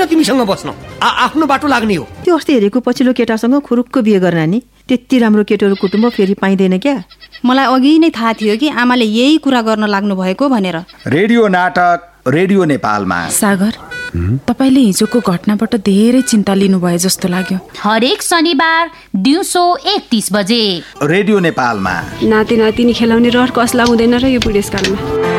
तिमीसँग बस्न, आफ्नो बाटो लाग्ने हो। त्यो अस्ति हेरेको पछिल्लो केटासँग खुरुक्क बिहे गर्न नि, त्यति राम्रो केटोहरू कुटुम्ब फेरि पाइँदैन क्या। मलाई अघि नै थाहा थियो कि आमाले यही कुरा गर्न लाग्नु भएको भनेर। रेडियो नाटक रेडियो नेपालमा। सागर, तपाईले हिजोको घटनाबाट धेरै चिन्ता लिनुभयो जस्तो लाग्यो। हरेक शनिबार दिउँसो 1:30 बजे रेडियो नेपालमा। नाति नातिनी खेलाउने रहर कसलाई हुँदैन र यो बुढेसकालमा।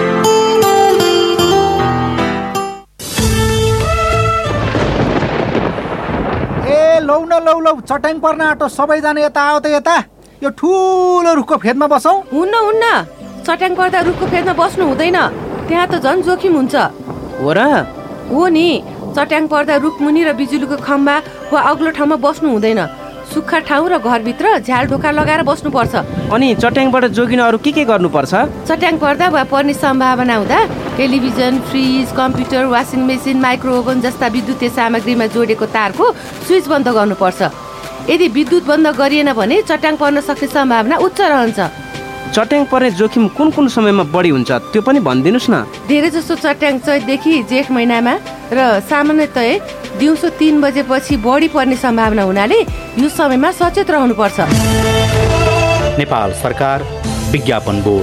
लौ न लौ लौ, चट्याङ पर्न आँटो, सबैजना यता आओ त यता। यो ठुलो रुखको फेदमा बसौँ। हुन्न, चट्याङ पर्दा रुखको फेदमा बस्नु हुँदैन, त्यहाँ त झन् जोखिम हुन्छ। हो र? हो नि, चट्याङ पर्दा रुखमुनि र बिजुलीको खम्बा वा अग्लो ठाउँमा बस्नु हुँदैन। सुक्खा ठाउँ र घरभित्र झ्याल ढोका लगाएर बस्नुपर्छ। अनि चट्याङबाट जोगिन अरू के गर्नुपर्छ? चट्याङ पर्दा वा पर्ने सम्भावना हुँदा television, fridge, computer, washing machine, माइक्रोओभन जस्ता विद्युतीय सामग्रीमा जोडेको तारको स्विच बन्द गर्नुपर्छ। यदि विद्युत बन्द गरिएन भने चट्याङ पर्न सक्ने सम्भावना उच्च रहन्छ। चट्याङ पर्ने जोखिम कुन समयमा बढी हुन्छ त्यो पनि भनिदिनुस् न। धेरै जसो चट्याङ चैतदेखि जेठ महिनामा र सामान्यतया दिउँसो 3 बजेपछि बढी पर्ने सम्भावना हुनाले यो समयमा सचेत रहनुपर्छ। नेपाल सरकार विज्ञापन बोर्ड।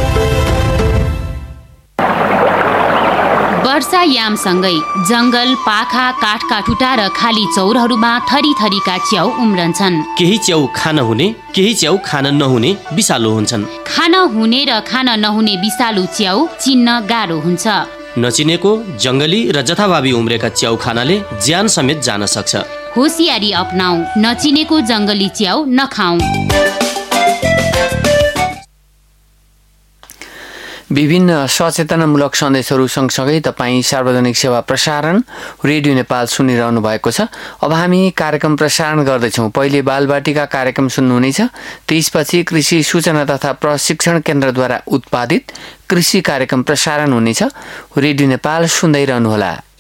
वर्षायामसँगै जंगल, पाखा, काठकाठुटा र खाली चौरहरूमा थरी थरीका च्याउ उम्रन्छन्। केही च्याउ खान हुने, केही च्याउ खान नहुने विषालु हुन्छन्। खान हुने र खान नहुने विषालु च्याउ चिन्न गाह्रो हुन्छ। नचिनेको जंगली र जथाभावी उम्रेका च्याउ खानाले ज्यान समेत जान सक्छ। होसियारी अपनाऊ, नचिनेको जंगली च्याउ नखाऊ। विभिन्न सचेतनामूलक सन्देशहरू सँगसँगै तपाईँ सार्वजनिक सेवा प्रसारण रेडियो नेपाल सुनिरहनु भएको छ। अब हामी कार्यक्रम प्रसारण गर्दैछौँ। पहिले बालबाटिका कार्यक्रम सुन्नुहुनेछ, त्यसपछि कृषि सूचना तथा प्रशिक्षण केन्द्रद्वारा उत्पादित कृषि कार्यक्रम प्रसारण हुनेछ। रेडियो नेपाल सुन्दै रहनुहोला।